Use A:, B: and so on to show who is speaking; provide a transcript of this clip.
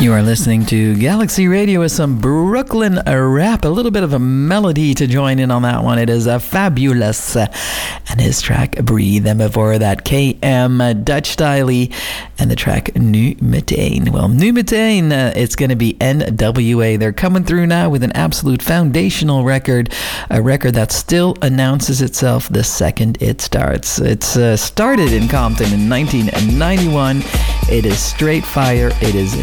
A: You are listening to Galaxy Radio with some Brooklyn rap, a little bit of a melody to join in on that one. It is Fabulous and his track Breathe. And before that, KM Dutch Styley and the track Nu Meteen. Well, Nu Meteen, it's going to be NWA. They're coming through now with an absolute foundational record, a record that still announces itself the second it starts. It's started in Compton in 1991. It is straight fire. It is